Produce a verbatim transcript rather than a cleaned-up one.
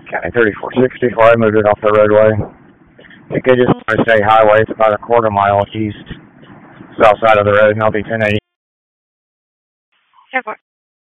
County thirty-four sixty before I moved it off the roadway. I think I just want to say highway. It's about a quarter mile east, south side of the road, and I'll be ten eighty. ten four.